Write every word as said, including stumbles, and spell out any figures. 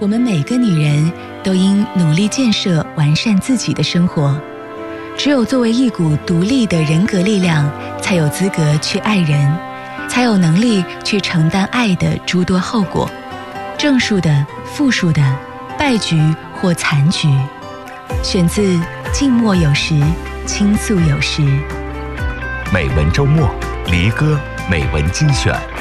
我们每个女人都应努力建设完善自己的生活。只有作为一股独立的人格力量，才有资格去爱人，才有能力去承担爱的诸多后果，正数的、负数的，败局或残局。选自静默有时，倾诉有时。 美文周末，离歌美文精选。